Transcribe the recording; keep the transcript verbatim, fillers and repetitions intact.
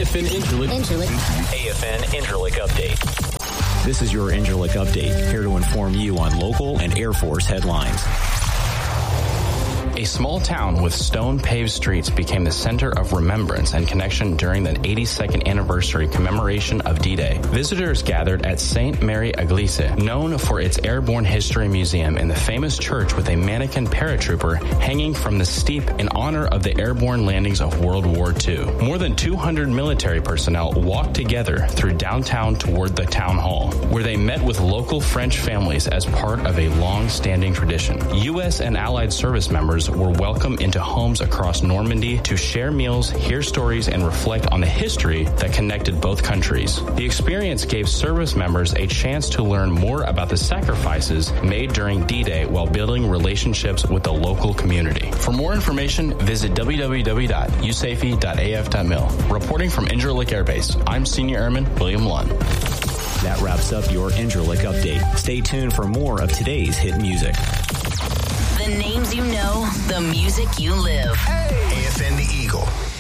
F N Incirlik. Incirlik. A F N Incirlik Update. This is your Incirlik Update, here to inform you on local and Air Force headlines. A small town with stone-paved streets became the center of remembrance and connection during the eighty-second anniversary commemoration of D-Day. Visitors gathered at Saint Mary Église, known for its airborne history museum in the famous church with a mannequin paratrooper hanging from the steep in honor of the airborne landings of World War Two. More than two hundred military personnel walked together through downtown toward the town hall, where they met with local French families as part of a long-standing tradition. U S and Allied service members were welcome into homes across Normandy to share meals, hear stories, and reflect on the history that connected both countries. The experience gave service members a chance to learn more about the sacrifices made during D-Day while building relationships with the local community. For more information, visit w w w dot u s a f e dot a f dot mil. Reporting from Incirlik Air Base, I'm Senior Airman William Lund. That wraps up your Incirlik Update. Stay tuned for more of today's hit music. The names you know, the music you live. Hey. A F N The Eagle.